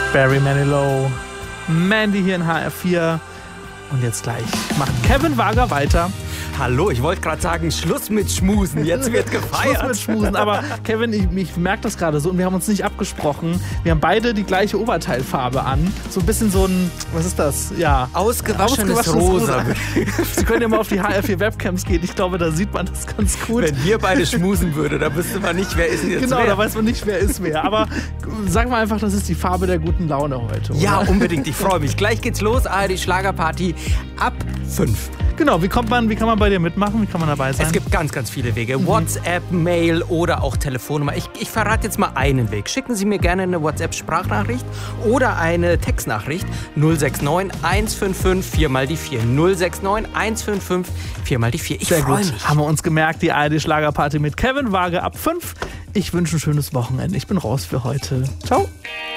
Barry Manilow, Mandy hier in HR4. Und jetzt gleich macht Kevin Wager weiter. Hallo, ich wollte gerade sagen, Schluss mit Schmusen, jetzt wird gefeiert. Schluss mit Schmusen, aber Kevin, ich merke das gerade so und wir haben uns nicht abgesprochen. Wir haben beide die gleiche Oberteilfarbe an. So ein bisschen so ein, was ist das? Ja, ausgewaschenes Rosa. Sie können ja mal auf die HR4 Webcams gehen, ich glaube, da sieht man das ganz gut. Wenn wir beide schmusen würde, da wüsste man nicht, wer ist denn jetzt genau, wer. Da weiß man nicht, wer ist wer. Aber sagen wir einfach, das ist die Farbe der guten Laune heute, oder? Ja, unbedingt, ich freue mich. Gleich geht's los, ARD Schlagerparty ab 5. Genau, wie kann man bei dir mitmachen? Wie kann man dabei sein? Es gibt ganz, ganz viele Wege. WhatsApp, Mail oder auch Telefonnummer. Ich verrate jetzt mal einen Weg. Schicken Sie mir gerne eine WhatsApp-Sprachnachricht oder eine Textnachricht. 069 155 4 mal die 4. 069 155 4 mal die 4. Ich freue mich. Haben wir uns gemerkt, die ARD Schlagerparty mit Kevin Wager ab 5. Ich wünsche ein schönes Wochenende. Ich bin raus für heute. Ciao.